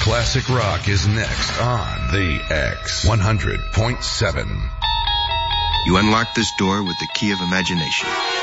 Classic rock is next on The X 100.7. You unlock this door with the key of imagination.